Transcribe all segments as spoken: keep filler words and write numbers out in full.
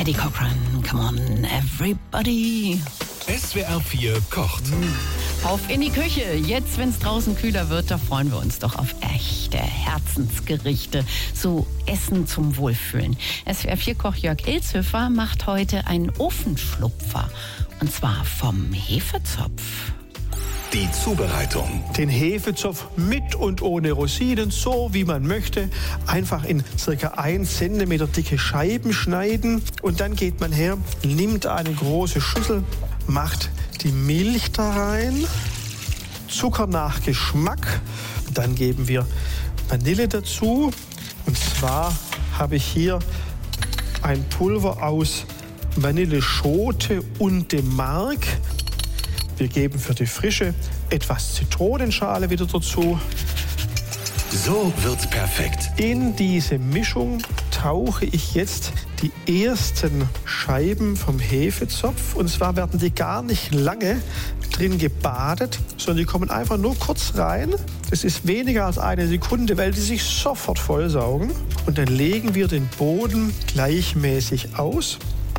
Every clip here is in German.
Eddie Cochran, come on, everybody. S W R vier kocht. Auf in die Küche. Jetzt, wenn es draußen kühler wird, da freuen wir uns doch auf echte Herzensgerichte. So Essen zum Wohlfühlen. S W R vier Koch Jörg Ilshöfer macht heute einen Ofenschlupfer. Und zwar vom Hefezopf. Die Zubereitung. Den Hefezopf mit und ohne Rosinen, so wie man möchte, einfach in circa ein Zentimeter dicke Scheiben schneiden. Und dann geht man her, nimmt eine große Schüssel, macht die Milch da rein, Zucker nach Geschmack. Dann geben wir Vanille dazu. Und zwar habe ich hier ein Pulver aus Vanilleschote und dem Mark. Wir geben für die Frische etwas Zitronenschale wieder dazu. So wird's perfekt. In diese Mischung tauche ich jetzt die ersten Scheiben vom Hefezopf. Und zwar werden die gar nicht lange drin gebadet, sondern die kommen einfach nur kurz rein. Das ist weniger als eine Sekunde, weil die sich sofort vollsaugen. Und dann legen wir den Boden gleichmäßig aus.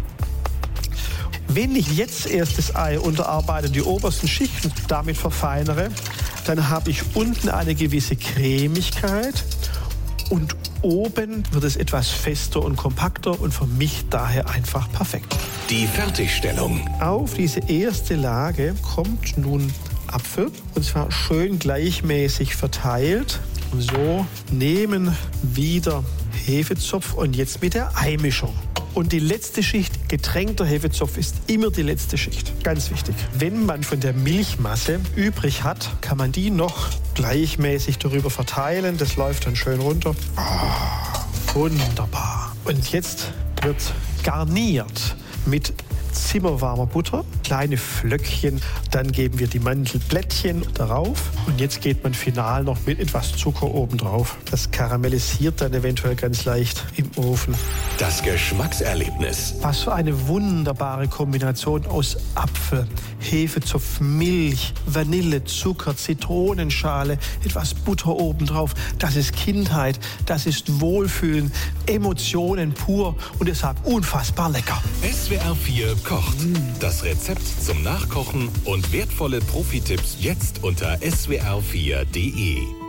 Wenn ich jetzt erst das Ei unterarbeite und die obersten Schichten damit verfeinere, dann habe ich unten eine gewisse Cremigkeit und oben wird es etwas fester und kompakter und für mich daher einfach perfekt. Die Fertigstellung. Auf diese erste Lage kommt nun Apfel, und zwar schön gleichmäßig verteilt. Und so nehmen wieder Hefezopf und jetzt mit der Eimischung. Und die letzte Schicht, getränkter Hefezopf, ist immer die letzte Schicht. Ganz wichtig. Wenn man von der Milchmasse übrig hat, kann man die noch gleichmäßig darüber verteilen. Das läuft dann schön runter. Oh, wunderbar. Und jetzt wird garniert mit zimmerwarmer Butter, kleine Flöckchen, dann geben wir die Mandelblättchen darauf und jetzt geht man final noch mit etwas Zucker oben drauf. Das karamellisiert dann eventuell ganz leicht im Ofen. Das Geschmackserlebnis. Was für eine wunderbare Kombination aus Apfel, Hefezopf, Milch, Vanille, Zucker, Zitronenschale, etwas Butter oben drauf. Das ist Kindheit, das ist Wohlfühlen, Emotionen pur und deshalb unfassbar lecker. S W R vier kocht. Das Rezept zum Nachkochen und wertvolle Profi-Tipps jetzt unter S W R vier punkt de.